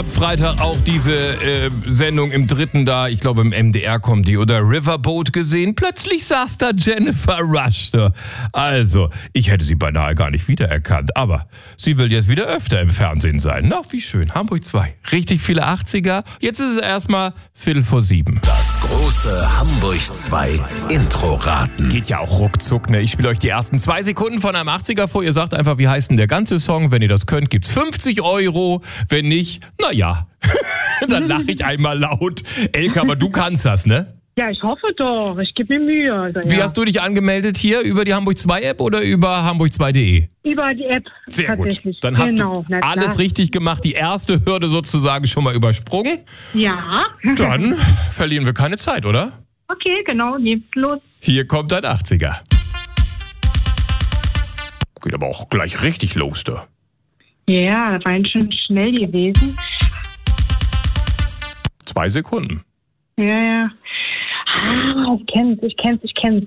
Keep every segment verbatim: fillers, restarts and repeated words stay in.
ab Freitag auch diese äh, Sendung im dritten da, ich glaube im M D R kommt die, oder Riverboat gesehen. Plötzlich saß da Jennifer Rush. Also, ich hätte sie beinahe gar nicht wiedererkannt, aber sie will jetzt wieder öfter im Fernsehen sein. Na, wie schön. Hamburg zwei. Richtig viele achtziger. Jetzt ist es erstmal Viertel vor sieben. Das große Hamburg zwei Intro-Raten. Geht ja auch ruckzuck, ne? Ich spiele euch die ersten zwei Sekunden von einem achtziger vor. Ihr sagt einfach, wie heißt denn der ganze Song? Wenn ihr das könnt, gibt's fünfzig Euro. Wenn nicht, naja, dann lache ich einmal laut. Elke, aber du kannst das, ne? Ja, ich hoffe doch. Ich gebe mir Mühe. Also, Wie ja. hast du dich angemeldet hier? Über die Hamburg zwei App oder über hamburg zwei punkt de? Über die App. Sehr gut. Dann genau, hast du alles richtig gemacht. Die erste Hürde sozusagen schon mal übersprungen. Ja. Dann verlieren wir keine Zeit, oder? Okay, genau. Geht's los. Hier kommt ein achtziger. Geht aber auch gleich richtig los, da. Ja, das war ein schon schnell gewesen. Zwei Sekunden. Ja, ja. Ah, ich kenn's, ich kenn's, ich kenn's.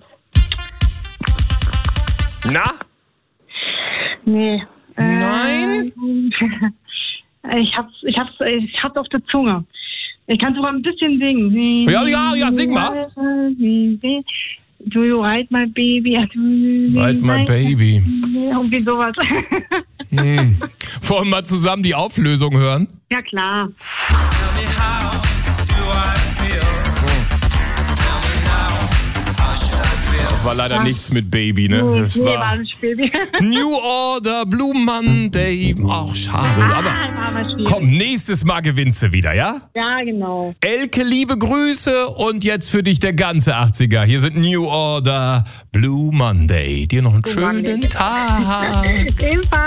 Na? Nee. Nein? Äh, ich hab's, ich hab's, ich hab's auf der Zunge. Ich kann sogar ein bisschen singen. Ja, ja, ja, sing mal. Do you ride my baby? Ride my baby. Irgendwie sowas. Hm. Wollen wir mal zusammen die Auflösung hören? Ja, klar. Das war leider nichts mit Baby, ne? Das Nee, war war nicht Baby. New Order, Blue Monday. Ach, schade. Aber Ah, war schwierig. komm, nächstes Mal gewinnst du wieder, ja? Ja, genau. Elke, liebe Grüße und jetzt für dich der ganze achtziger. Hier sind New Order, Blue Monday. Dir noch einen Blue schönen Monday. Tag. Ebenfalls.